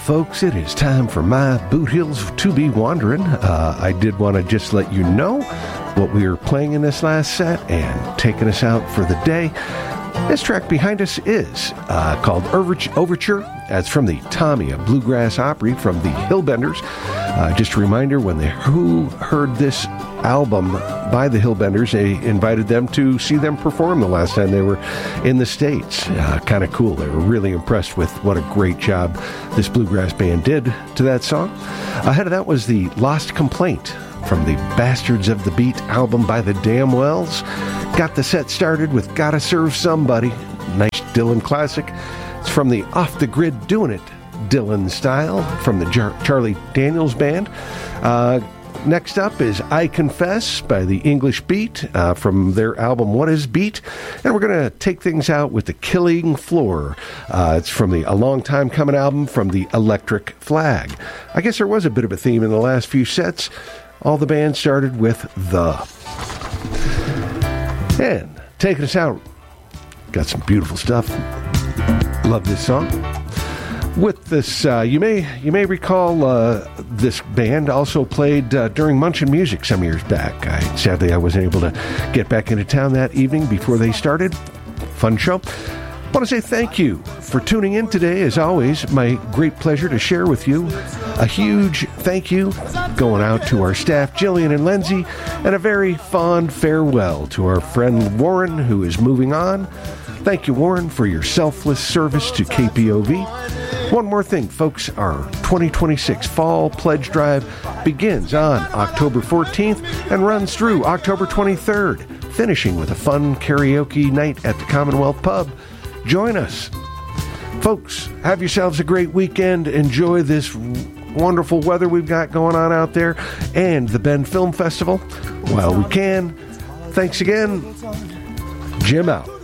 folks, it is time for my boot heels to be wandering. I did want to just let you know what we were playing in this last set and taking us out for the day. This track behind us is called Overture. It's from the Tommy, a bluegrass opry from the Hillbenders. Just a reminder, when the Who heard this album by the Hillbenders, they invited them to see them perform the last time they were in the States. Kind of cool. They were really impressed with what a great job this bluegrass band did to that song. Ahead of that was the Lost Complaint from the Bastards of the Beat album by the Damnwells. Got the set started with Gotta Serve Somebody, nice Dylan classic. It's from the Off the Grid Doing It Dylan style from the Charlie Daniels Band. Next up is I Confess by the English Beat from their album What Is Beat? And we're going to take things out with the Killing Floor. It's from the A Long Time Coming album from the Electric Flag. I guess there was a bit of a theme in the last few sets. All the bands started with the. And taking us out, got some beautiful stuff. Love this song. With this, you may recall this band also played during Munchin Music some years back. Sadly, I wasn't able to get back into town that evening before they started. Fun show. I want to say thank you for tuning in today. As always, my great pleasure to share with you. A huge thank you going out to our staff, Jillian and Lindsay, and a very fond farewell to our friend Warren, who is moving on. Thank you, Warren, for your selfless service to KPOV. One more thing, folks, our 2026 Fall Pledge Drive begins on October 14th and runs through October 23rd, finishing with a fun karaoke night at the Commonwealth Pub. Join us. Folks, have yourselves a great weekend. Enjoy this wonderful weather we've got going on out there and the Bend Film Festival while we can. Thanks again. Jim out.